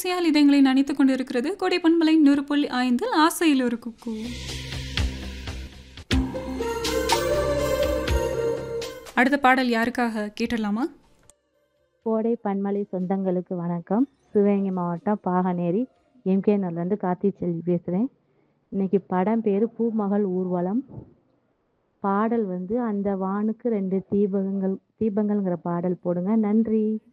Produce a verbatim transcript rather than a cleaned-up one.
இசையால் இதயங்களை நனைத்துக் கொண்டிருக்கிறது கோடை பண்பலை நூறு புள்ளி ஐந்தில் ஆசையில் ஒரு குக்கு. அடுத்த பாடல் யாருக்காக கேட்டுடலாமா? கோடை பன்மலை சொந்தங்களுக்கு வணக்கம். சிவகங்கை மாவட்டம் பாகனேரி எம்கே நகர்லேருந்து கார்த்தி செல்வி பேசுகிறேன். இன்னைக்கு படம் பேர் பூமகள் ஊர்வலம். பாடல் வந்து அந்த வானுக்கு ரெண்டு தீபங்கள் தீபங்கள்ங்கிற பாடல் போடுங்க. நன்றி.